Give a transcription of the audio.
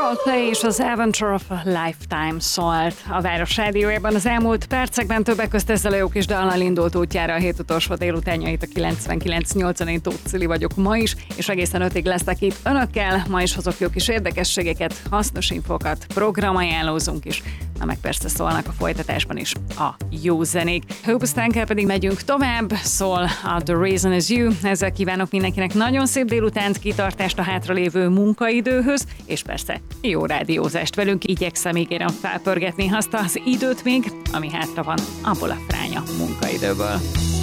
Coldplay és az Adventure of a Lifetime szólt a Város Rádiójában az elmúlt percekben, többek közt ezzel a jó kis dallal indult útjára a hét utolsó délutánjait a 99.8-on. Én Tóth Cili vagyok ma is, és egészen 5-ig leszek itt önökkel. Ma is hozok jó kis érdekességeket, hasznos infókat, programajánlózunk is, na meg persze szólnak a folytatásban is a jó zenék. Hőpusztánkkal pedig megyünk tovább, szól a The Reason Is You. Ezzel kívánok mindenkinek nagyon szép délutánt, kitartást a hátralévő munkaidőhöz, és persze jó rádiózást velünk. Igyekszem, ígérem, felpörgetni azt az időt még, ami hátra van abból a fránya munkaidőből.